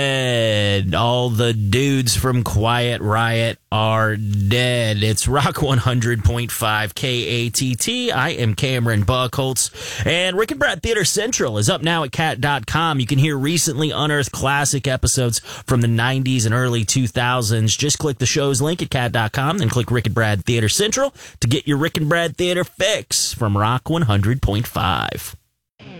All the dudes from Quiet Riot are dead. It's Rock 100.5 KATT. I am Cameron Buckholtz. And Rick and Brad Theater Central is up now at cat.com. You can hear recently unearthed classic episodes from the 90s and early 2000s. Just click the show's link at cat.com, then click Rick and Brad Theater Central to get your Rick and Brad Theater fix from Rock 100.5.